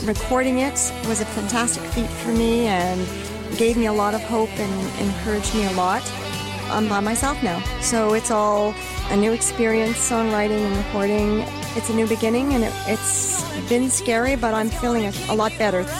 recording it was a fantastic feat for me and gave me a lot of hope and encouraged me a lot. I'm by myself now, so it's all a new experience, songwriting and recording. It's a new beginning, and it's been scary, but I'm feeling a lot better.